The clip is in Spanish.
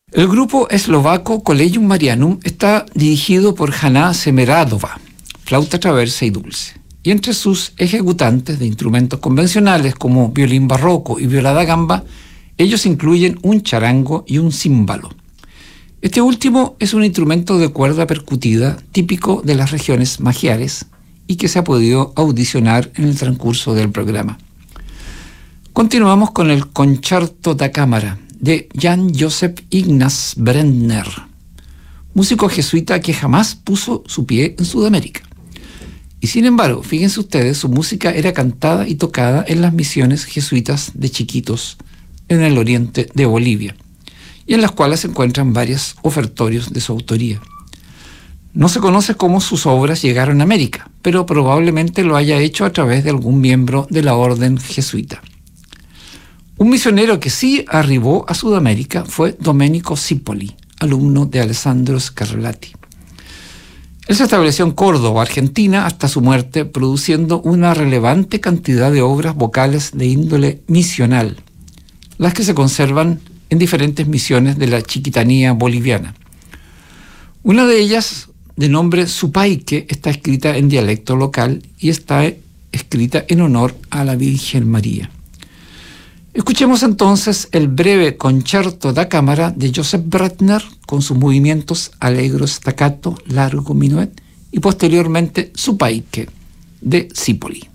El grupo eslovaco Collegium Marianum está dirigido por Hanna Semeradova, flauta traversa y dulce. Y entre sus ejecutantes de instrumentos convencionales como violín barroco y viola da gamba, ellos incluyen un charango y un címbalo. Este último es un instrumento de cuerda percutida típico de las regiones magiares y que se ha podido audicionar en el transcurso del programa. Continuamos con el Concerto da Cámara de Jan Josep Ignaz Brenner, músico jesuita que jamás puso su pie en Sudamérica. Y sin embargo, fíjense ustedes, su música era cantada y tocada en las misiones jesuitas de Chiquitos, en el oriente de Bolivia, y en las cuales se encuentran varios ofertorios de su autoría. No se conoce cómo sus obras llegaron a América, pero probablemente lo haya hecho a través de algún miembro de la orden jesuita. Un misionero que sí arribó a Sudamérica fue Domenico Cipoli, alumno de Alessandro Scarlatti. Él se estableció en Córdoba, Argentina, hasta su muerte, produciendo una relevante cantidad de obras vocales de índole misional, las que se conservan en diferentes misiones de la chiquitanía boliviana. Una de ellas, de nombre Supaique, está escrita en dialecto local y está escrita en honor a la Virgen María. Escuchemos entonces el breve Concerto da Cámara de Joseph Brenner con sus movimientos alegro staccato, largo minuet y posteriormente Supaique de Cipoli.